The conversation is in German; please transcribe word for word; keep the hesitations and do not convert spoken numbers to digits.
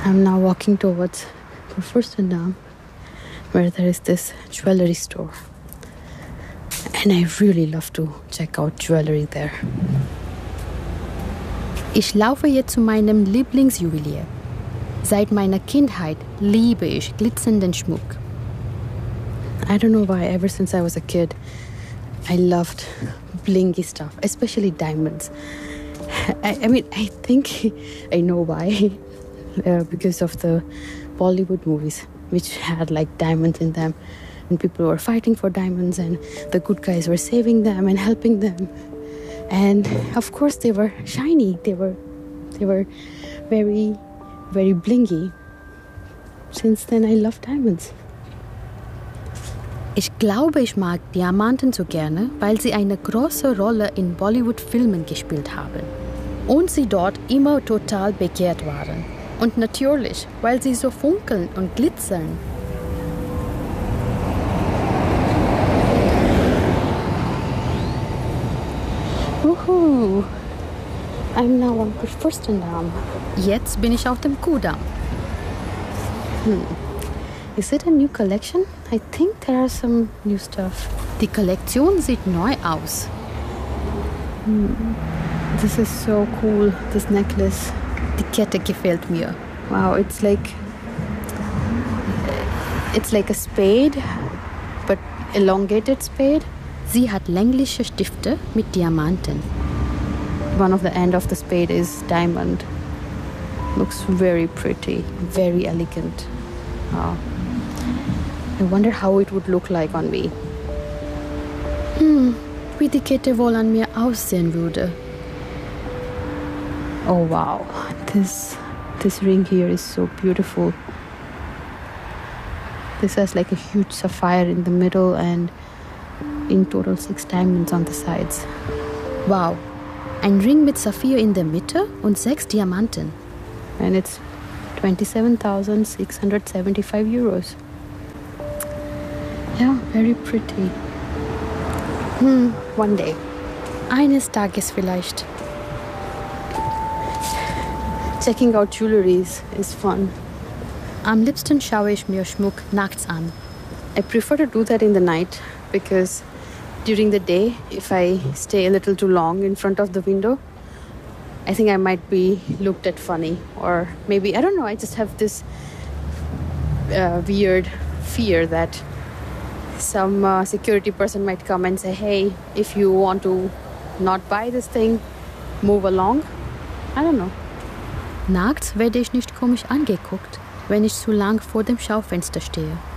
I'm now walking towards Fürstendamm, where there is this jewelry store. And I really love to check out jewelry there. Ich laufe jetzt zu meinem Lieblingsjuwelier. Seit meiner Kindheit liebe ich glitzernden Schmuck. I don't know why, ever since I was a kid, I loved blingy stuff, especially diamonds. I, I mean, I think I know why. Uh, because of the Bollywood movies, which had like diamonds in them. And people were fighting for diamonds, and the good guys were saving them and helping them. And of course, they were shiny. They were, they were very, very blingy. Since then, I love diamonds. Ich glaube, ich mag Diamanten so gerne, weil sie eine große Rolle in Bollywood-Filmen gespielt haben. Und sie dort immer total begehrt waren. Und natürlich, weil sie so funkeln und glitzern. Woohoo! I'm now on Fürstendamm. Jetzt bin ich auf dem Kudamm. Hmm. Is it a new collection? I think there are some new stuff. Die Kollektion sieht neu aus. Hmm. This is so cool, this necklace. Die Kette gefällt mir. Wow, it's like it's like a spade, but elongated spade. Sie hat längliche Stifte mit Diamanten. One of the end of the spade is diamond. Looks very pretty, very elegant. Wow. I wonder how it would look like on me. Hm, wie die Kette wohl an mir aussehen würde. Oh wow, this this ring here is so beautiful. This has like a huge sapphire in the middle and in total six diamonds on the sides. Wow, ein Ring mit Saphir in der Mitte und sechs Diamanten. And it's twenty-seven thousand six hundred seventy-five euros. Yeah, very pretty. Hmm, one day. Eines Tages vielleicht. Checking out jewelries is fun. Am liebsten schaue ich mir Schmuck nachts an. I prefer to do that in the night because during the day, if I stay a little too long in front of the window, I think I might be looked at funny. Or maybe, I don't know, I just have this uh, weird fear that some uh, security person might come and say, hey, if you want to not buy this thing, move along. I don't know. Nachts werde ich nicht komisch angeguckt, wenn ich zu lang vor dem Schaufenster stehe.